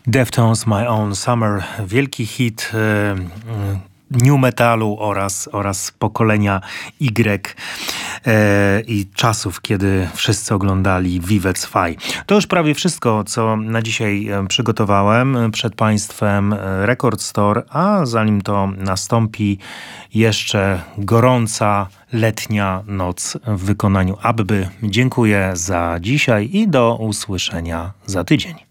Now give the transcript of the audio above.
Deftones, My Own Summer, wielki hit new metalu oraz pokolenia Y i czasów, kiedy wszyscy oglądali Vivet Sfy. To już prawie wszystko, co na dzisiaj przygotowałem. Przed Państwem Record Store, a zanim to nastąpi, jeszcze gorąca letnia noc w wykonaniu Abby. Dziękuję za dzisiaj i do usłyszenia za tydzień.